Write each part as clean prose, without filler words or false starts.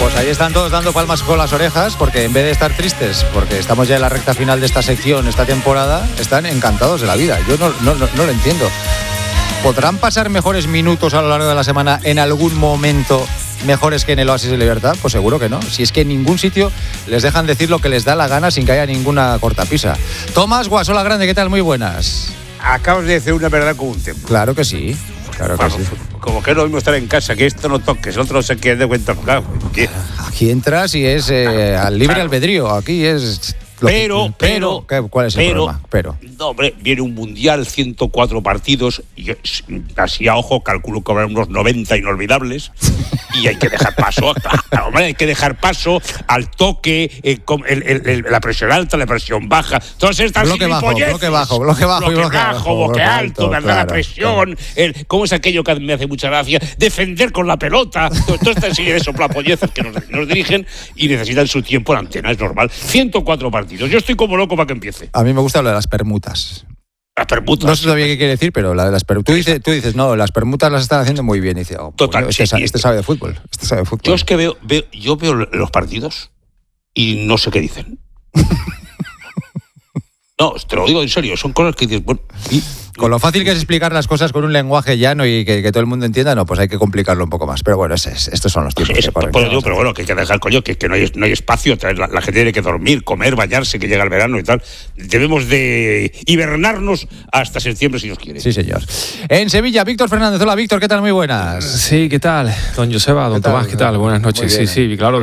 Pues ahí están todos dando palmas con las orejas, porque en vez de estar tristes, porque estamos ya en la recta final de esta sección, esta temporada, están encantados de la vida. Yo no lo entiendo. ¿Podrán pasar mejores minutos a lo largo de la semana en algún momento mejores que en el Oasis de Libertad? Pues seguro que no. Si es que en ningún sitio les dejan decir lo que les da la gana sin que haya ninguna cortapisa. Tomás Guasola Grande, ¿qué tal? Muy buenas. Acabas de decir una verdad con un templo. Claro que sí. Claro que sí. Como que es lo mismo estar en casa, que esto no toques, el otro no se quede de cuenta. Aquí entras y es al libre albedrío. Aquí es... ¿Cuál es el problema? No, hombre, viene un mundial, 104 partidos, y así a ojo calculo que habrá unos 90 inolvidables, y hay que dejar paso, hombre, hay que dejar paso al toque, la presión alta, la presión baja, todas estas bloque bajo, bloque alto, ¿verdad? Claro, la presión, claro. ¿Cómo es aquello que me hace mucha gracia? Defender con la pelota, toda esta serie de soplapolleces que nos dirigen y necesitan su tiempo en antena, es normal. 104 partidos. Yo estoy como loco para que empiece. A mí me gusta lo de las permutas. Las permutas. No sé todavía qué quiere decir, pero la de las permutas. Tú dices, no, las permutas las están haciendo muy bien. Y dice, total. Este sabe de fútbol. Yo es que veo los partidos y no sé qué dicen. No, te lo digo en serio, son cosas que dices, bueno... Con lo fácil que es explicar las cosas con un lenguaje llano y que todo el mundo entienda, no, pues hay que complicarlo un poco más. Pero bueno, estos son los tiempos. Pero bueno, que hay que dejar, coño, que no hay espacio. La gente tiene que dormir, comer, bañarse, que llega el verano y tal. Debemos de hibernarnos hasta septiembre, si Dios quiere. Sí, señor. En Sevilla, Víctor Fernández. Hola, Víctor, ¿qué tal? Muy buenas. Sí, ¿qué tal? Don Joseba, don Tomás, ¿qué tal? Buenas noches. Sí, claro.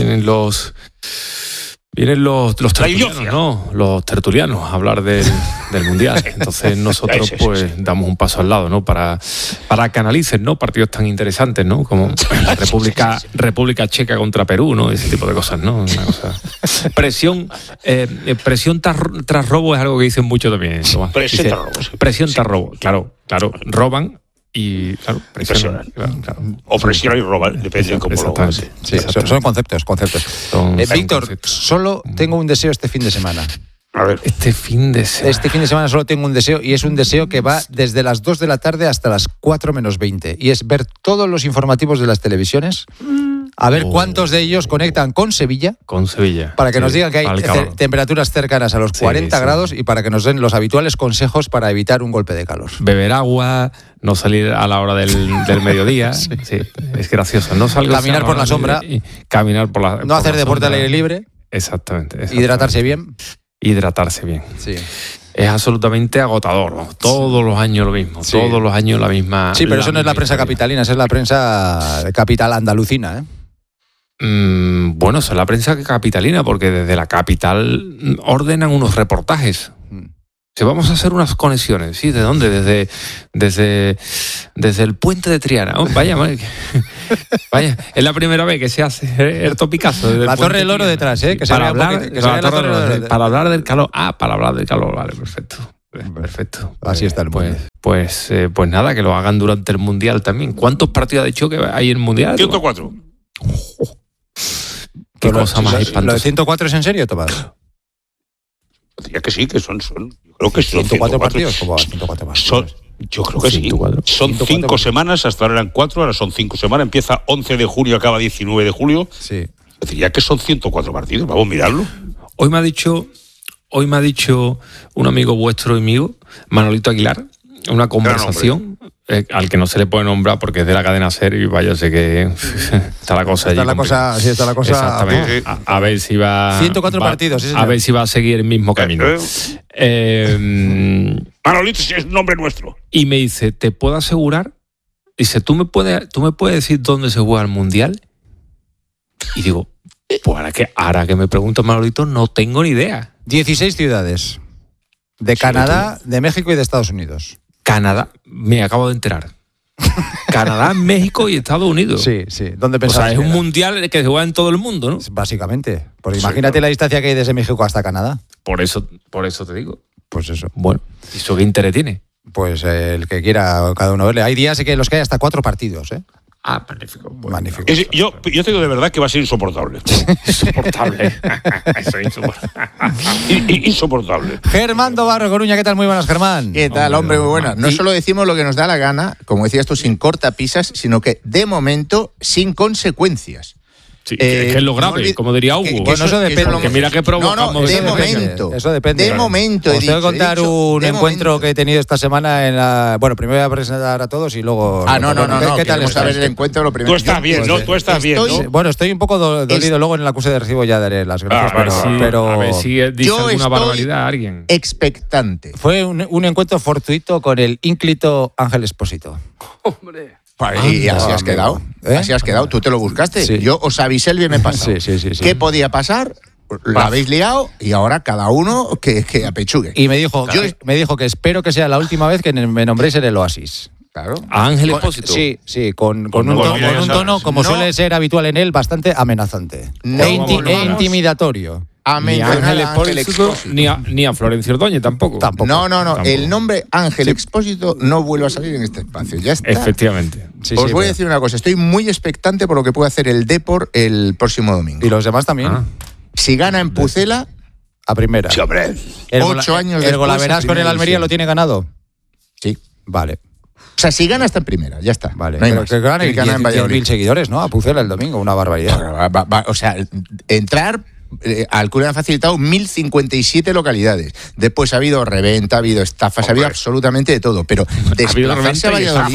Vienen los tertulianos, ¿no? Los tertulianos a hablar del Mundial. Entonces nosotros pues damos un paso al lado, ¿no? Para que analicen, ¿no? Partidos tan interesantes, ¿no? Como la República Checa contra Perú, ¿no? Ese tipo de cosas, ¿no? Una cosa. Presión tras robo es algo que dicen mucho también. Presión tras robo. Claro. Roban. Y claro, presionan. Claro. O presionan y roban, depende de cómo lo hagan. Sí, son conceptos. Víctor, solo tengo un deseo este fin de semana. A ver. Este fin de semana solo tengo un deseo, y es un deseo que va desde las 2 de la tarde hasta las 4 menos 20. Y es ver todos los informativos de las televisiones, a ver cuántos de ellos conectan con Sevilla. Para que nos digan que hay temperaturas cercanas a los 40 grados y para que nos den los habituales consejos para evitar un golpe de calor. Beber agua, no salir a la hora del mediodía. Sí, es gracioso. No salgas caminar por la sombra. Caminar por la no hacer deporte al aire libre. Exactamente. Hidratarse bien. Sí. Es absolutamente agotador, ¿no? Todos los años lo mismo, todos los años la misma... Sí, pero eso no es la prensa capitalina, esa es la prensa capital andalucina, ¿eh? Bueno, eso es la prensa capitalina, porque desde la capital ordenan unos reportajes. Si vamos a hacer unas conexiones, ¿sí? ¿De dónde? Desde el puente de Triana. Oh, vaya, es la primera vez que se hace el topicazo. La Torre del Oro detrás, ¿eh? Para hablar del calor. Para hablar del calor, vale, perfecto. Así está el mundo. Pues nada, que lo hagan durante el Mundial también. ¿Cuántos partidos ha dicho que hay en el Mundial? 104. Qué cosa más espantosa. ¿Lo de 104 es en serio, Tomás? Diría que sí, que son. Yo creo que 104 partidos. ¿Cómo va? 104 partidos. Yo creo que 104. Sí. Son 5 semanas, hasta ahora eran 4, ahora son 5 semanas. Empieza 11 de julio, acaba 19 de julio. Sí. Diría que son 104 partidos. Vamos a mirarlo. Hoy me ha dicho un amigo vuestro y mío, Manolito Aguilar, una conversación al que no se le puede nombrar porque es de la cadena SER y vaya, sé que está la cosa allí. Está la cosa. Exactamente. A ver si va... 104 partidos. Sí, a ver si va a seguir el mismo camino. Manolito es un nombre nuestro. Y me dice, ¿te puedo asegurar? Dice, ¿tú me puedes decir dónde se juega el Mundial? Y digo, pues ahora que me pregunto, Manolito, no tengo ni idea. 16 ciudades. De Canadá, de México y de Estados Unidos. Canadá, me acabo de enterar. Canadá, México y Estados Unidos. Sí. ¿Dónde pensabas? O sea, es un mundial que se juega en todo el mundo, ¿no? Básicamente. Porque imagínate la distancia que hay desde México hasta Canadá. Por eso te digo. Pues eso. Bueno, ¿y eso qué interés tiene? Pues el que quiera cada uno verle. Hay días en los que hay hasta 4 partidos, ¿eh? Magnífico. Bueno, magnífico. Yo te digo de verdad que va a ser insoportable. Insoportable. Eso es insoportable. Germán Dobarro, Coruña, ¿qué tal? Muy buenas, Germán. ¿Qué tal, hombre? Muy buenas. No solo decimos lo que nos da la gana, como decías tú, sin cortapisas, sino que de momento sin consecuencias. Sí, que es lo grave, como diría Hugo. Bueno, eso depende. Que mira que provocamos. de momento. Eso depende. De momento. Os tengo que contar un encuentro que he tenido esta semana en la... Bueno, primero voy a presentar a todos y luego... No. ¿Qué tal Queremos saber el encuentro lo primero. Tú estás bien, ¿no? Tú estás bien, ¿no? Bueno, estoy un poco dolido. Luego en el acuse de recibo ya daré las gracias. Pero a ver si dice yo alguna estoy barbaridad a alguien. Expectante. fue un encuentro fortuito con el ínclito Ángel Expósito. Hombre. Y así has quedado. Así has quedado. ¿Tú te lo buscaste? Sí. Yo os avisé el viernes pasado. Sí. ¿Qué podía pasar? Lo habéis liado y ahora cada uno que apechugue. Y me dijo que espero que sea la última vez que me nombréis en el Oasis. Claro. ¿A Ángel Expósito? Sí, con un tono, como suele ser habitual en él, bastante amenazante. No, E intimidatorio. Ni a Ángel Expósito ni a Florencio Ordóñez tampoco. No. Tampoco. El nombre Ángel Expósito no vuelve a salir en este espacio. Ya está. Efectivamente. Os voy a decir una cosa. Estoy muy expectante por lo que puede hacer el Depor el próximo domingo. Y los demás también. Si gana en Pucela, A primera. Sí, hombre. 8 años después. ¿El Golaveras con el Almería lo tiene ganado? Sí. Vale. O sea, si gana está en primera, ya está. Vale. No hay Pero más. que gane Y gana en 10.000 Valladolid. seguidores, ¿no? A Pucela el domingo, una barbaridad. O sea, entrar al club le han facilitado 1.057 localidades. Después ha habido reventa, ha habido estafas, ha habido absolutamente de todo. Pero desplazarse a Valladolid...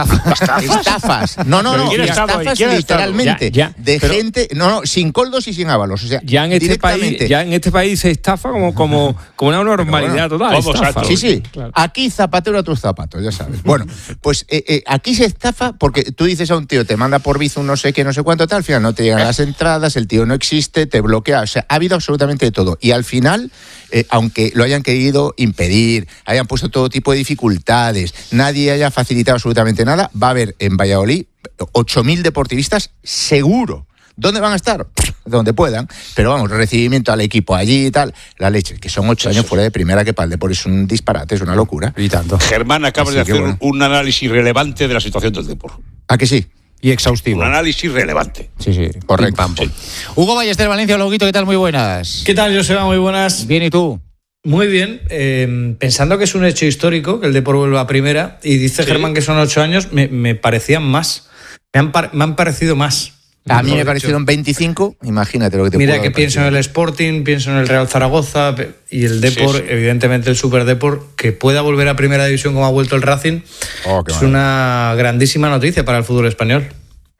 Estafas. No. Estafas literalmente. De gente... No, sin coldos y sin ábalos. O sea, Ya en este país se estafa como una normalidad total. Estafa. Sí. Claro. Aquí zapatero a tus zapatos, ya sabes. Bueno, pues aquí se estafa porque tú dices a un tío, te manda por Bizum no sé qué, no sé cuánto tal, al final no te llegan las entradas, el tío no existe, te bloquea. O sea, ha habido absolutamente de todo. Y al final, aunque lo hayan querido impedir, hayan puesto todo tipo de dificultades, nadie haya facilitado absolutamente nada, va a haber en Valladolid 8.000 deportivistas seguro. ¿Dónde van a estar? Donde puedan. Pero vamos, recibimiento al equipo allí y tal. La leche, que son 8 años fuera de primera, que para el deporte es un disparate, es una locura. Y tanto. Germán, acabas de hacer un análisis relevante de la situación del deporte. ¿A que sí? Y exhaustivo. Un análisis relevante. Sí. Correcto. Sí. Hugo Ballester, Valencia, Loguito, ¿qué tal? Muy buenas. ¿Qué tal, Joseba? Muy buenas. Bien, ¿y tú? Muy bien. Pensando que es un hecho histórico, que el Depor vuelva a primera, y dice Germán que son 8 años, me parecían más. Me han parecido más. A mí me parecieron 25, imagínate lo que te Mira puedo que pienso en el Sporting, pienso en el Real Zaragoza y el Depor, evidentemente el Super Depor, que pueda volver a primera división como ha vuelto el Racing, es una grandísima noticia para el fútbol español.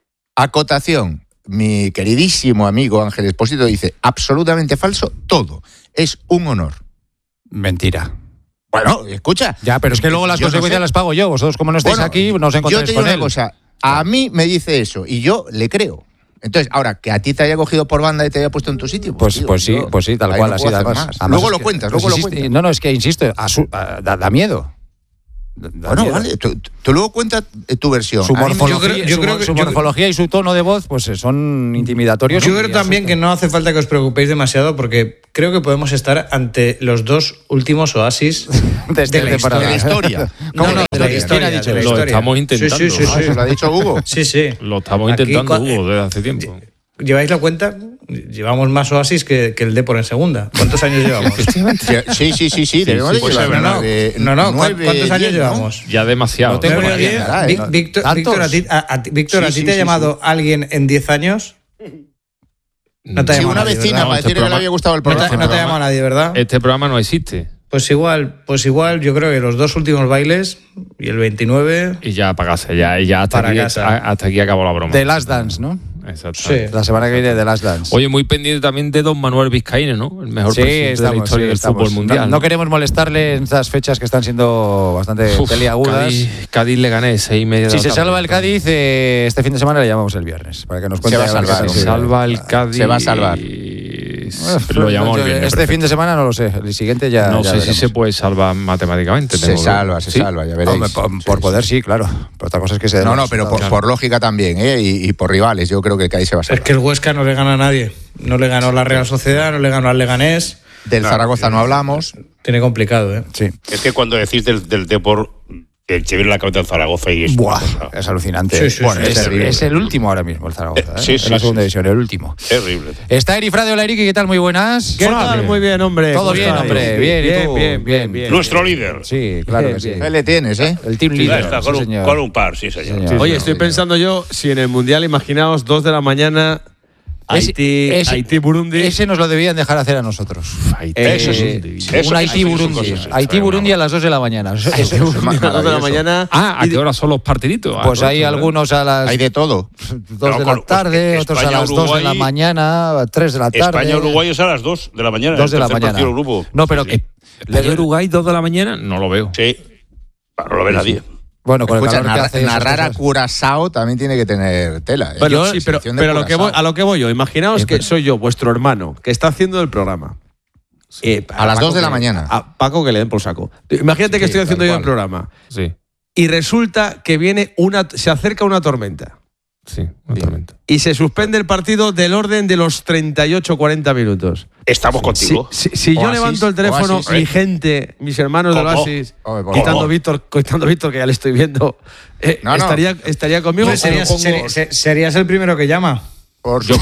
Acotación, mi queridísimo amigo Ángel Expósito dice, absolutamente falso, todo, es un honor. Mentira. Bueno, escucha. Ya, pero es que luego las consecuencias las pago yo. Vosotros, como no estáis aquí, no os encontráis yo te digo con él. una cosa, a mí me dice eso y yo le creo. Entonces, ahora, que a ti te haya cogido por banda y te haya puesto en tu sitio. Pues sí, tal cual, así además. Luego lo cuentas, luego lo cuentas. No, es que insisto, da miedo. Bueno, vale, tú luego cuentas tu versión. Su morfología y su tono de voz pues son intimidatorios. Yo creo también que no hace falta que os preocupéis demasiado porque creo que podemos estar ante los 2 últimos oasis de la historia. De la historia. Lo estamos intentando. Sí. ¿Lo ha dicho Hugo? Sí. Lo estamos intentando, Hugo, desde hace tiempo. ¿Lleváis la cuenta? Llevamos más Oasis que el Depor en segunda. ¿Cuántos años llevamos? Sí. No. ¿Cuántos años llevamos? Ya demasiado. No tengo ni idea. Víctor, ¿a ti te ha llamado alguien en 10 años? No te ha llamado una nadie, vecina ¿verdad? para decir que le había gustado el programa. No te ha llamado nadie, ¿verdad? Este programa no existe. Pues igual, yo creo que los 2 últimos bailes y el 29... Y ya para casa, ya hasta aquí acabó la broma. The Last Dance, ¿no? Exacto. Sí. La semana que viene de Last Dance. Oye, muy pendiente también de don Manuel Vizcaíno, ¿no? El mejor presidente de la historia del fútbol mundial. No queremos molestarle en estas fechas que están siendo bastante peliagudas. Cádiz le gané 6:30. Si se salva el Cádiz, este fin de semana le llamamos el viernes. Para que nos cuente. Se va a salvar. Se salva el Cádiz. Se va a salvar. Lo llamamos el viernes. Este fin de semana no lo sé. El siguiente ya. No sé si se puede salvar matemáticamente. Se salva, ya veréis. Por poder sí, claro. Pero otra cosa es que se... No, pero por lógica también, y por rivales. Yo creo que el Cádiz se va a salvar. Es que el Huesca no le gana a nadie. No le ganó la Real Sociedad, no le ganó al Leganés. Del Zaragoza no hablamos. Tiene complicado, ¿eh? Sí. Es que cuando decís del Depor, te viene la cabeza del Zaragoza y es... Es alucinante. Sí, bueno, sí, es el último ahora mismo, el Zaragoza. Sí, en la segunda división, el último. Terrible. Está Erifrade. Hola, Eriki, ¿qué tal? Muy buenas. ¿Qué tal? Muy bien, hombre. Todo bien, hombre. Bien. Nuestro líder. Sí, claro que sí. Ahí le tienes, ¿eh? El team Sí, líder. está, Sí, señor. con un par, sí, señor. Sí, Oye, estoy pensando yo, si en el Mundial, imaginaos 2 de la mañana, Haití, Burundi. Ese nos lo debían dejar hacer a nosotros. Eso sí. Un Haití-Burundi. Haití-Burundi a las 2 de la mañana. A las 2 de la mañana. ¿A qué hora son los partiditos? Pues hay algunos a las... Hay de todo. 2 de la tarde, otros a las 2 de la mañana, 3 de la tarde. España-Uruguay es a las 2 de la mañana. 2 de la mañana. No, pero que... España-Uruguay, 2 de la mañana, no lo veo. Sí. No lo ve nadie. Bueno, con Escucha, el calor que hace narrar a Curazao también tiene que tener tela. Bueno, sí, pero a lo que voy yo. Imaginaos que soy yo, vuestro hermano, que está haciendo el programa. A las 2 de la mañana. A Paco que le den por saco. Imagínate que estoy haciendo yo el programa. Sí. Y resulta que se acerca una tormenta. Sí, una tormenta. Y se suspende el partido del orden de los 38-40 minutos. Estamos contigo. Si yo levanto el teléfono, mi gente, mis hermanos del Oasis, quitando Víctor, que ya le estoy viendo, estaría conmigo. Serías el primero que llama. Yo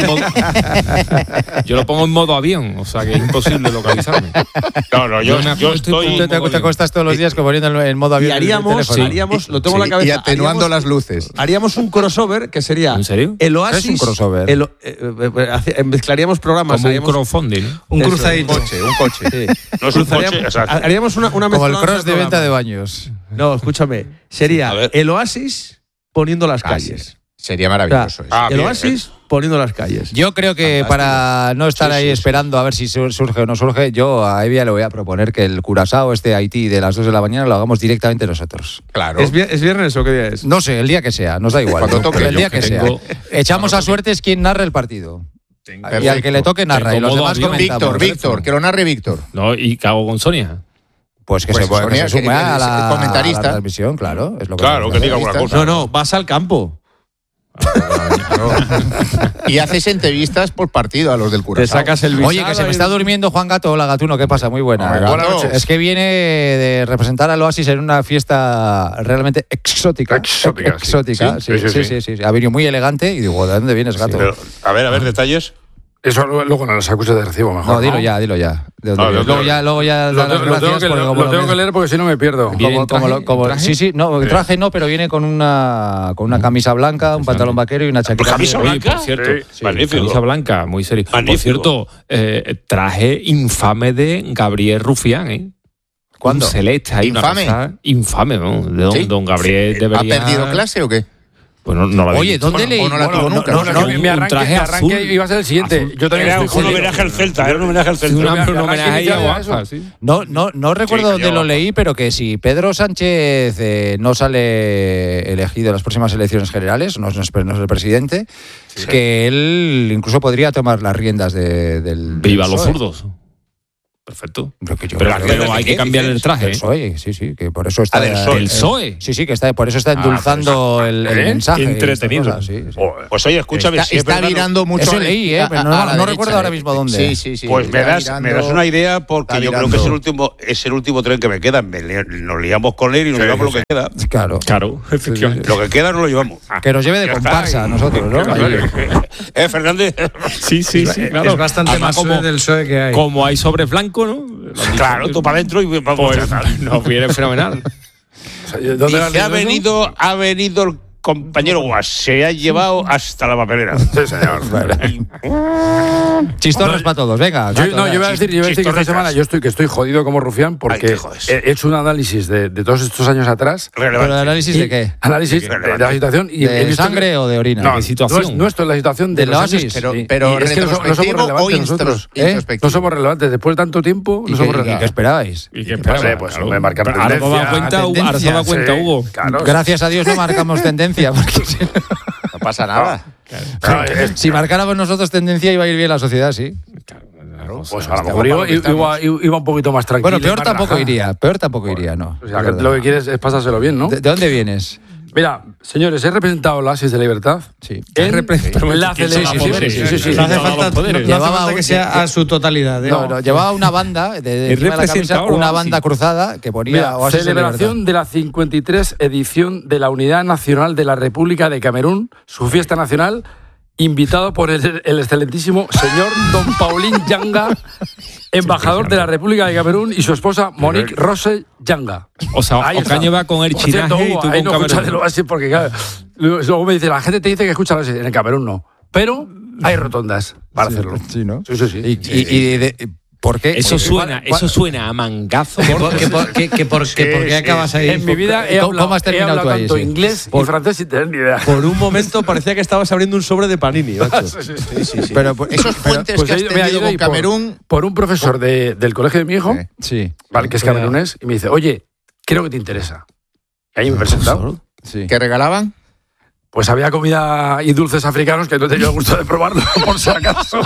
lo pongo en modo avión, o sea que es imposible localizarme. No, yo estoy. Te acuestas todos los días poniendo en modo avión. Y haríamos, lo tengo en la cabeza. Y atenuando las luces. Haríamos un crossover que sería. ¿En serio? El Oasis. ¿Qué es un crossover? Mezclaríamos programas. Como un crowdfunding, ¿no? Un cruzadito. Un coche. Sí. No es un coche, exacto. Haríamos una mezcla. Como el cross de venta de baños. No, escúchame. Sería el Oasis poniendo las calles. Sería maravilloso. El Oasis poniendo las calles. Yo creo que para no estar ahí esperando a ver si surge o no surge, yo a Evia le voy a proponer que el Curazao Haití de las 2 de la mañana lo hagamos directamente nosotros. Claro. ¿Es viernes o qué día es? No sé, el día que sea, nos da igual. Cuando toque. El día que sea. Echamos a suertes quien narre el partido. Y al que le toque narra. Y los demás comentamos. Víctor, que lo narre Víctor. No, ¿y qué hago con Sonia? Pues que se sume a la comentarista. transmisión, claro. Es lo que diga alguna cosa. No, vas al campo. Y haces entrevistas por partido a los del Curazao. Te sacas el visado. Oye, que se me está durmiendo Juan Gato. Hola, Gatuno, ¿qué pasa? Muy buena. Buenas noches. Es que viene de representar al Oasis en una fiesta realmente exótica. Exótica. Sí. Ha venido muy elegante y digo, ¿de dónde vienes, Gato? Pero, a ver, detalles. Eso luego no los acuses de recibo mejor. No, dilo ya. ¿De dónde vienes? Luego ya lo tengo que leer porque si no me pierdo. Traje no, pero viene con una camisa blanca, un pantalón vaquero y una chaqueta. ¿Camisa blanca? Por cierto, Magnífico. Camisa blanca, muy serio. Magnífico. Por cierto, traje infame de Gabriel Rufián, ¿eh? ¿Cuándo? Un celeste ahí, ¿Infame? Una cosa infame, ¿no? Don Gabriel debería... ¿Ha perdido clase o qué? Pues no lo Oye, ¿dónde leí? O no la tuvo nunca. Mi arranque iba a ser el siguiente. Yo también Era estoy un homenaje al Celta. Era un homenaje al Celta. Un homenaje a Guapa, sí. No recuerdo dónde lo leí, pero que si Pedro Sánchez no sale elegido en las próximas elecciones generales, no es el presidente, que él incluso podría tomar las riendas del Viva los PSOE. zurdos. Perfecto. Pero hay que cambiar el traje. El PSOE, sí, que por eso está... del PSOE. ¿El PSOE? Sí, que está, por eso está endulzando el mensaje. Entretenido. Sí. Pues oye, escúchame. Está virando mucho. Eso leí, pero no recuerdo ahora mismo dónde. Sí. Pues me das una idea porque yo creo que es el último tren que me queda. Nos liamos con él y nos llevamos lo que queda. Claro, efectivamente. Lo que queda nos lo llevamos. Que nos lleve de comparsa a nosotros, ¿no? Fernández. Sí, claro. Es bastante más del PSOE que hay. Como hay sobre blanco, ¿no? Claro, tú para adentro y vamos pues, nos viene fenomenal. Dice, ha venido el compañero Guas, se ha llevado hasta la papelera. Sí, señor. Chistorras para todos, venga. Yo voy a decir que esta semana estoy jodido como Rufián porque he hecho un análisis de todos estos años atrás. ¿Pero el análisis de qué? Análisis de la situación. Y ¿De sangre o de orina? No, ¿De situación? No, esto es la situación de los Oasis. Pero es que no somos relevantes nosotros. No somos relevantes. Después de tanto tiempo, no somos relevantes. ¿Y qué esperabais? Pues me marcan ahora se da cuenta, Hugo. Gracias a Dios no marcamos tendencia. Porque no pasa nada. Si marcáramos nosotros tendencia iba a ir bien la sociedad, sí. Pues a lo mejor iba un poquito más tranquilo. Bueno, peor tampoco iría, ¿no? O sea, que lo que quieres es pasárselo bien, ¿no? ¿De dónde vienes? Mira, señores, he representado la Oasis de Libertad. Sí. La celebración. Sí. No hace falta que sea a su totalidad. No, llevaba una banda de la camisa, una banda cruzada que ponía Oasis celebración de la 53 edición de la Unidad Nacional de la República de Camerún, su fiesta nacional, invitado por el excelentísimo señor Don Paulín Yanga, embajador de la República de Camerún, y su esposa Monique Rose Yanga. O sea, Ocaño va con el chinaje y tú con no Camerún. Así porque luego me dice, la gente te dice que escucha en el Camerún no. Pero hay rotondas para hacerlo. Sí, ¿no? Sí. ¿Por qué? Eso suena a mangazo. ¿Por qué acabas ahí? En mi vida he hablado tanto inglés y francés sin tener ni idea. Por un momento parecía que estabas abriendo un sobre de Panini, macho. Sí. Pero esos puentes que has tenido con Camerún... Por un profesor del colegio de mi hijo, vale, que es camerunés, y me dice, oye, creo que te interesa. Y ahí me he presentado. ¿Qué regalaban? Pues había comida y dulces africanos que no tenía el gusto de probarlo, por si acaso.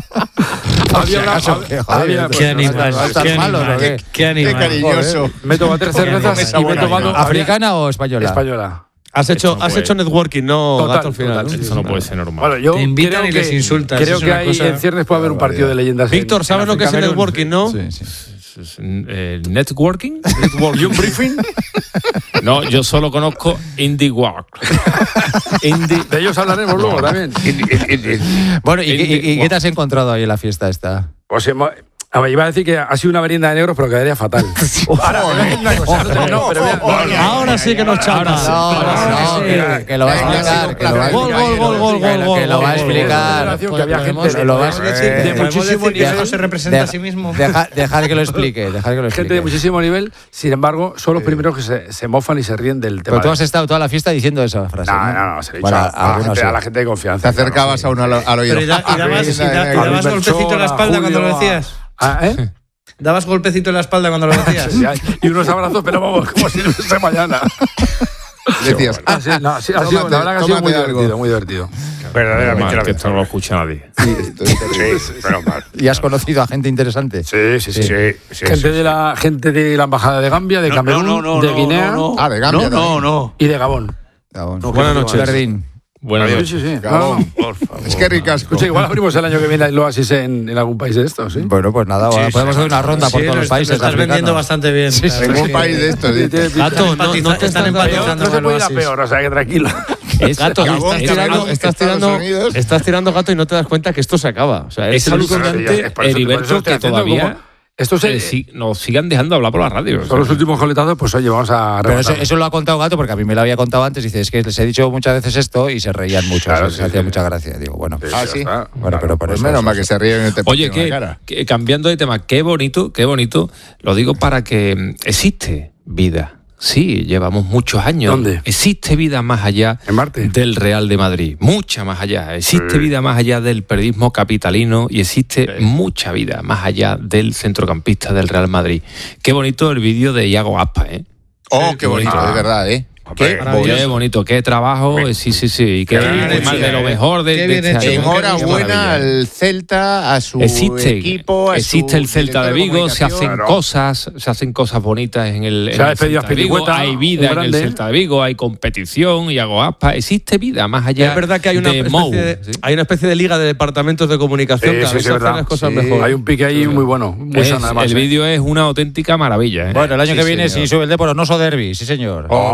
Qué animal. Qué cariñoso. Me he tomado 3 cervezas y me he tomado... ¿Africana o española? Española. Has hecho networking, ¿no, Gato, al final? Total, eso no puede ser normal. Bueno, yo te invitan y les insultas. Creo que ahí en ciernes puede haber un partido de leyendas. Víctor, ¿sabes lo que es el networking, no? Sí. ¿Networking? ¿Y un briefing? No, yo solo conozco Indie Work. De ellos hablaremos luego también. Bueno, ¿y qué te has encontrado ahí en la fiesta esta? Pues iba a decir que ha sido una merienda de negros, pero quedaría fatal. Ahora sí que nos chapas. Que lo va a explicar. Que lo va a explicar. Que había gente de muchísimo nivel. No se representa a sí mismo. Dejar que lo explique. Gente de muchísimo nivel, sin embargo, son los primeros que se mofan y se ríen del tema. Pero tú has estado toda la fiesta diciendo esa frase. No, se lo he dicho a la gente de confianza. Te acercabas a uno al oído. ¿Y dabas golpecito en la espalda cuando lo decías? ¿Dabas golpecito en la espalda cuando lo decías? Y unos abrazos, pero vamos, como si no fuese mañana. Decías, la verdad que ha sido muy divertido. Verdaderamente. Que esto no lo escucha nadie. Sí, pero mal. ¿Y has conocido a gente interesante? Sí. Gente de la embajada de Gambia, de Camerún, de Guinea. De Gambia. Y de Gabón. Buenas noches, Jardín. Bueno, sí. Gabón, por favor. Es que ricasco. Escucha, igual abrimos el año que viene el Oasis en algún país de estos, ¿sí? Bueno, pues nada, podemos hacer una ronda por todos los países. Estás vendiendo bastante bien. En un país de estos. Gato, no te están empatizando. No se puede ir a peor, o sea que tranquilo. Gato, estás tirando, Gato, y no te das cuenta que esto se acaba. O sea, es alucinante, Heriberto, que todavía nos sigan dejando hablar por la radio. Son los últimos coletazos, pues oye, vamos a... Pero eso lo ha contado Gato, porque a mí me lo había contado antes. Dice, es que les he dicho muchas veces esto y se reían mucho. Claro, les hacía mucha gracia. Digo, bueno. Sí. Bueno, pero por eso... Menos mal que se ríen en Oye, que cambiando de tema, qué bonito, lo digo para que existe vida. Sí, llevamos muchos años. ¿Dónde? Existe vida más allá ¿En Marte? Del Real de Madrid. Mucha más allá. Existe vida más allá del periodismo capitalino y existe mucha vida más allá del centrocampista del Real Madrid. Qué bonito el vídeo de Iago Aspas, ¿eh? Qué bonito, de verdad, ¿eh? Qué bonito, qué trabajo, sí, y qué mal de lo mejor de enhorabuena al Celta, a su equipo, existe el Celta de Vigo, se hacen cosas bonitas en el Celta de Vigo, hay vida en el Celta de Vigo, hay competición, y hago aspas, existe vida más allá. Es verdad que hay una especie de liga de departamentos de comunicación que a veces hacen las cosas mejor. Hay un pique ahí muy bueno, muy sano además. El vídeo es una auténtica maravilla. Bueno, el año que viene si sube el Depor, no so derbi, sí señor.